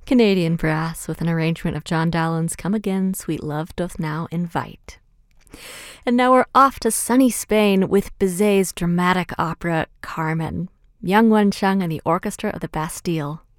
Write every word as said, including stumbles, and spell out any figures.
Canadian brass with an arrangement of John Dallon's Come Again, Sweet Love Doth Now Invite. And now we're off to sunny Spain with Bizet's dramatic opera Carmen. Young Wencheng and the Orchestra of the Bastille.